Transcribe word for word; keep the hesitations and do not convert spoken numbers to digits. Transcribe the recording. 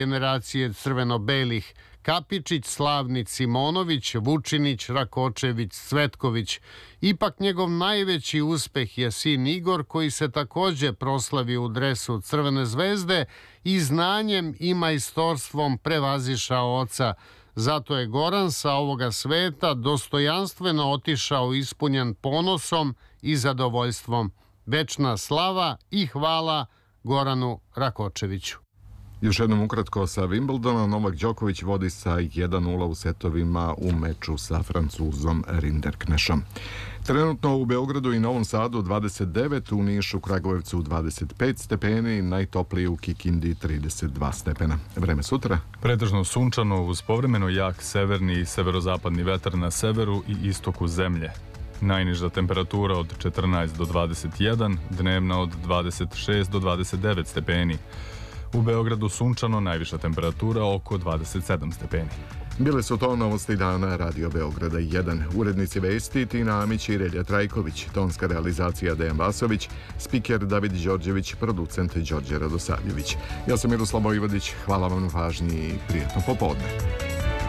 generacije crveno-belih Kapičić, Slavnić, Simonović, Vučinić, Rakočević, Cvetković. Ipak njegov najveći uspeh je sin Igor, koji se takođe proslavio u dresu Crvene zvezde i znanjem i majstorstvom prevazišao oca. Zato je Goran sa ovoga sveta dostojanstveno otišao ispunjen ponosom i zadovoljstvom. Večna slava i hvala Goranu Rakočeviću. Još jednom ukratko sa Wimbledona, Novak Đoković vodi sa jedan nula u setovima u meču sa Francuzom Rinderknešom. Trenutno u Beogradu i Novom Sadu dvadeset devet, u Nišu, Kragujevcu dvadeset pet stepeni, najtoplije u Kikindi trideset dva stepena. Vreme sutra? Pretežno sunčano uz povremeno jak severni i severozapadni vetar na severu i istoku zemlje. Najniža temperatura od četrnaest do dvadeset jedan, dnevna od dvadeset šest do dvadeset devet stepeni. U Beogradu sunčano, najviša temperatura oko dvadeset sedam stepeni. Bile su to novosti dana Radio Beograda jedan. Urednici vesti Tina Amić i Relja Trajković, tonska realizacija Dejan Vasović, spiker David Đorđević, producent Đorđe Radosavljević. Ja sam Miroslav Vojvodić, hvala vam na pažnji i prijatno popodne.